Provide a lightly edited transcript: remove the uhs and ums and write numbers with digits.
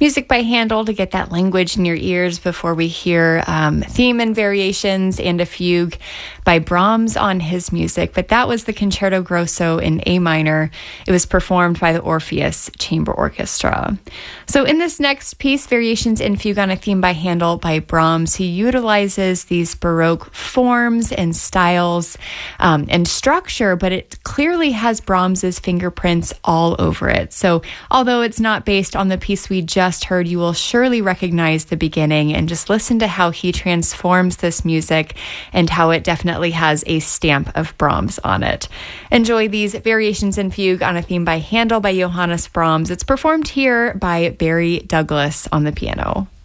Music by Handel to get that language in your ears before we hear theme and variations and a fugue by Brahms on his music. But that was the Concerto Grosso in A minor. It was performed by the Orpheus Chamber Orchestra. So in this next piece, Variations in Fugue on a Theme by Handel by Brahms, he utilizes these Baroque forms and styles and structure, but it clearly has Brahms's fingerprints all over it. So although it's not based on the piece we just heard, you will surely recognize the beginning and just listen to how he transforms this music and how it definitely has a stamp of Brahms on it. Enjoy these Variations in Fugue on a Theme by Handel by Johannes Brahms. It's performed here by Barry Douglas on the piano.